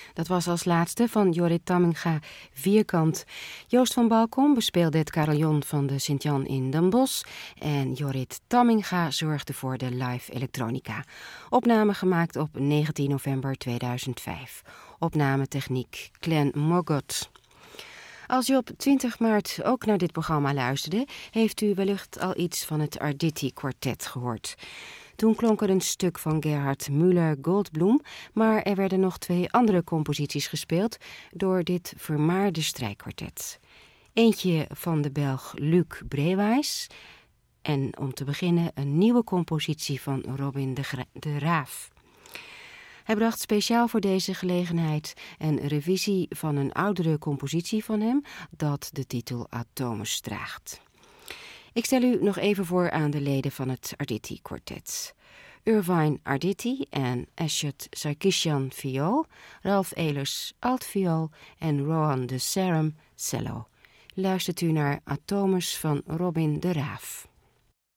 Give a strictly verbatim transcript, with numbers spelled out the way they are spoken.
Dat was als laatste van Jorrit Tamminga Vierkant. Joost van Balkom bespeelde het carillon van de Sint-Jan in Den Bosch en Jorrit Tamminga zorgde voor de live elektronica. Opname gemaakt op negentien november tweeduizend vijf. Opnametechniek Glenn Moggot. Als u op twintig maart ook naar dit programma luisterde, heeft u wellicht al iets van het Arditi Quartet gehoord. Toen klonk er een stuk van Gerhard Müller-Goldbloem, maar er werden nog twee andere composities gespeeld door dit vermaarde strijkkwartet. Eentje van de Belg Luc Brewijs en om te beginnen een nieuwe compositie van Robin de, Gra- de Raaf. Hij bracht speciaal voor deze gelegenheid een revisie van een oudere compositie van hem dat de titel Atomus draagt. Ik stel u nog even voor aan de leden van het Arditi Quartet. Irvine Arditi en Eshet Sarkisyan viool, Ralph Ehlers altviool en Rohan de Saram cello. Luistert u naar Atomus van Robin de Raaf.